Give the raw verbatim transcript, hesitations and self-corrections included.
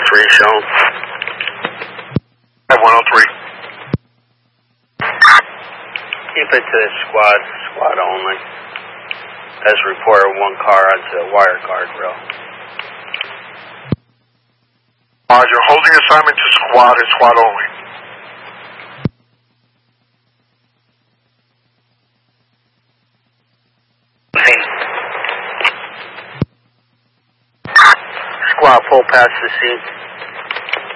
three shown. five one oh three. Keep it to squad, squad only. As reported, one car onto the wire guardrail. Roger, holding assignment to squad and squad only. Squad, pull past the scene.